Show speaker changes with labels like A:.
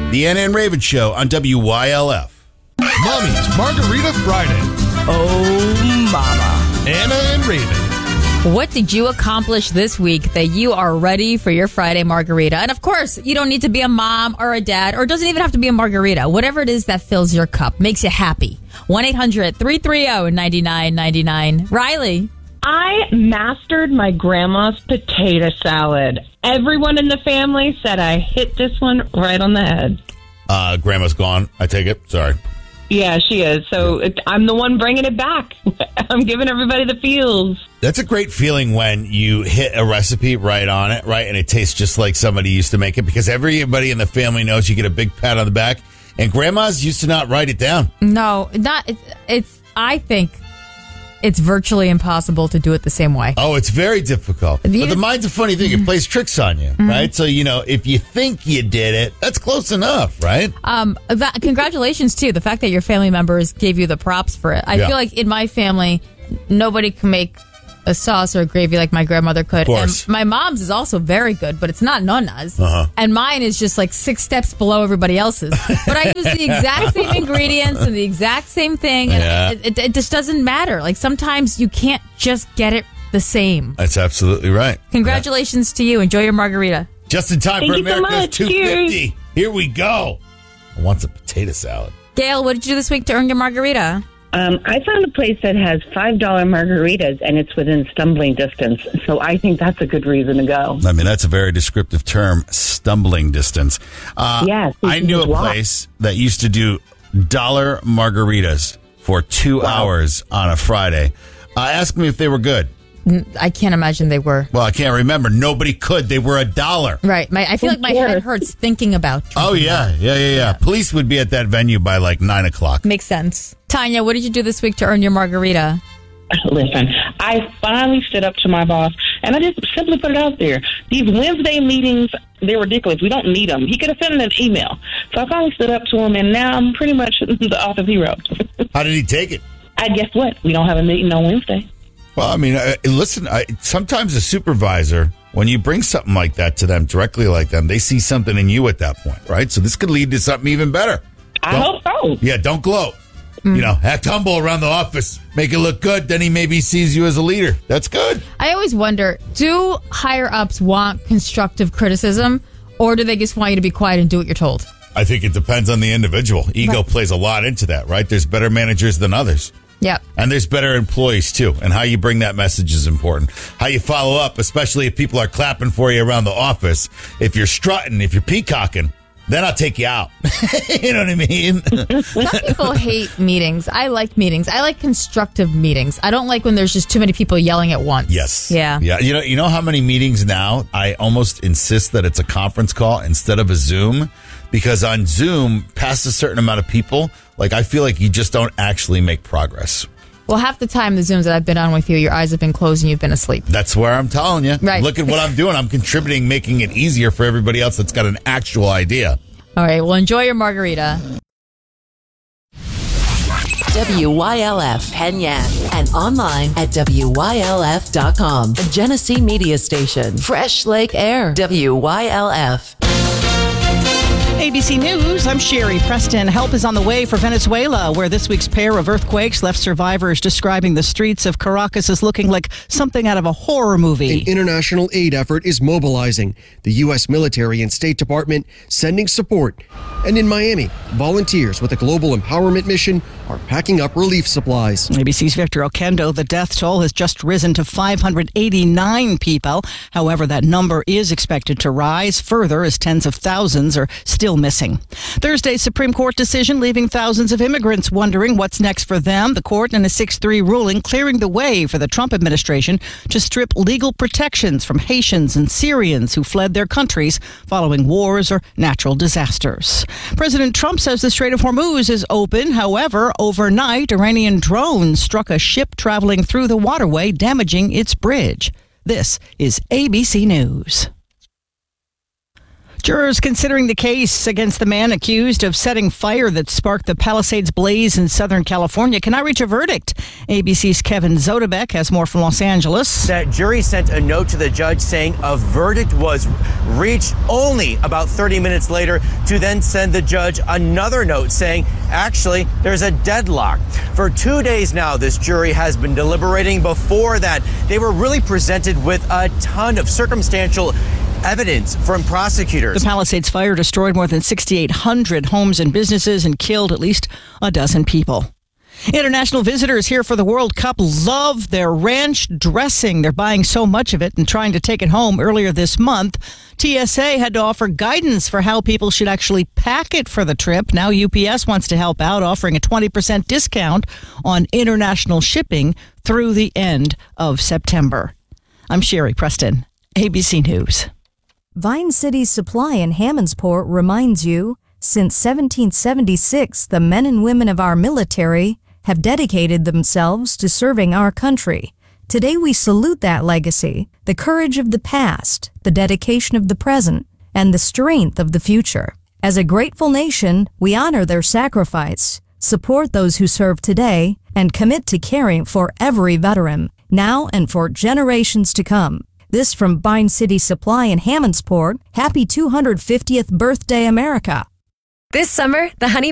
A: The Anna and Raven Show on WYLF.
B: Mommy's Margarita Friday.
C: Oh, mama.
B: Anna and Raven.
C: What did you accomplish this week that you are ready for your Friday margarita? And of course, you don't need to be a mom or a dad, or it doesn't even have to be a margarita. Whatever it is that fills your cup, makes you happy. 1-800-330-9999. Riley.
D: I mastered my grandma's potato salad. Everyone in the family said I hit this one right on the head.
A: Grandma's gone, I take it. Sorry.
D: Yeah, she is. So I'm the one bringing it back. I'm giving everybody the feels.
A: That's a great feeling when you hit a recipe right on it, right? And it tastes just like somebody used to make it, because everybody in the family knows you get a big pat on the back. And grandmas used to not write it down.
C: No, I think it's virtually impossible to do it the same way.
A: Oh, it's very difficult. But the mind's a funny thing. It plays tricks on you, right? So, if you think you did it, that's close enough, right?
C: Congratulations, too. The fact that your family members gave you the props for it. I feel like in my family, nobody can make a sauce or a gravy like my grandmother could.
A: Of course.
C: And my mom's is also very good, but it's not Nonna's. And mine is just like 6 steps below everybody else's. But I use the exact same ingredients and the exact same thing. And it just doesn't matter. Like sometimes you can't just get it the same.
A: That's absolutely right.
C: Congratulations to you. Enjoy your margarita.
A: Just in time for
D: Thank you so
A: America's
D: much.
A: 250. Here we go. I want some potato salad.
C: Gail, what did you do this week to earn your margarita?
E: I found a place that has $5 margaritas, and it's within stumbling distance. So I think that's a good reason to go.
A: I mean, that's a very descriptive term, stumbling distance.
E: Yes.
A: I knew a place that used to do dollar margaritas for 2 hours on a Friday. Ask me if they were good.
C: I can't imagine they were.
A: Well, I can't remember. Nobody could. They were $1.
C: Right. I feel like my head hurts thinking about drinking.
A: Oh, yeah. Police would be at that venue by like 9 o'clock.
C: Makes sense. Tanya, what did you do this week to earn your margarita?
F: Listen, I finally stood up to my boss, and I just simply put it out there. These Wednesday meetings, they're ridiculous. We don't need them. He could have sent an email. So I finally stood up to him, and now I'm pretty much the office hero.
A: How did he take it?
F: Guess what? We don't have a meeting on Wednesday.
A: Well, I mean, listen, sometimes a supervisor, when you bring something like that to them, directly like them, they see something in you at that point, right? So this could lead to something even better.
F: I hope so.
A: Yeah, don't gloat. Act humble around the office. Make it look good. Then he maybe sees you as a leader. That's good.
C: I always wonder, do higher-ups want constructive criticism, or do they just want you to be quiet and do what you're told?
A: I think it depends on the individual. Ego plays a lot into that, right? There's better managers than others.
C: Yep.
A: And there's better employees, too. And how you bring that message is important. How you follow up, especially if people are clapping for you around the office. If you're strutting, if you're peacocking, then I'll take you out. You know what I mean?
C: Some people hate meetings. I like meetings. I like constructive meetings. I don't like when there's just too many people yelling at once.
A: Yes.
C: Yeah.
A: Yeah. You know how many meetings now I almost insist that it's a conference call instead of a Zoom? Because on Zoom, past a certain amount of people, I feel like you just don't actually make progress.
C: Well, half the time, the Zooms that I've been on with you, your eyes have been closed and you've been asleep.
A: That's where I'm telling you.
C: Right.
A: Look at what I'm doing. I'm contributing, making it easier for everybody else that's got an actual idea.
C: All right. Well, enjoy your margarita.
G: WYLF Penyan and online at WYLF.com. A Genesee Media Station. Fresh Lake Air. WYLF.
H: ABC News, I'm Sherry Preston. Help is on the way for Venezuela, where this week's pair of earthquakes left survivors describing the streets of Caracas as looking like something out of a horror movie.
I: An international aid effort is mobilizing. The U.S. military and State Department sending support. And in Miami, volunteers with a global empowerment mission are packing up relief supplies.
H: ABC's Victor Okendo, the death toll has just risen to 589 people. However, that number is expected to rise further as tens of thousands are still missing. Thursday's Supreme Court decision leaving thousands of immigrants wondering what's next for them. The court in a 6-3 ruling clearing the way for the Trump administration to strip legal protections from Haitians and Syrians who fled their countries following wars or natural disasters. President Trump says the Strait of Hormuz is open. However, overnight, Iranian drones struck a ship traveling through the waterway, damaging its bridge. This is ABC News. Jurors considering the case against the man accused of setting fire that sparked the Palisades blaze in Southern California cannot reach a verdict. ABC's Kevin Zodebek has more from Los Angeles.
J: That jury sent a note to the judge saying a verdict was reached only about 30 minutes later, to then send the judge another note saying, actually, there's a deadlock. For 2 days now, this jury has been deliberating. Before that, they were really presented with a ton of circumstantial evidence from prosecutors.
H: The Palisades fire destroyed more than 6,800 homes and businesses and killed at least a dozen people. International visitors here for the World Cup love their ranch dressing. They're buying so much of it and trying to take it home. Earlier this month, TSA had to offer guidance for how people should actually pack it for the trip. Now UPS wants to help out, offering a 20% discount on international shipping through the end of September. I'm Sherry Preston, ABC News.
K: Vine City Supply in Hammondsport reminds you, since 1776, the men and women of our military have dedicated themselves to serving our country. Today we salute that legacy, the courage of the past, the dedication of the present, and the strength of the future. As a grateful nation, we honor their sacrifice, support those who serve today, and commit to caring for every veteran, now and for generations to come. This from Vine City Supply in Hammondsport. Happy 250th birthday, America.
L: This summer, the Honey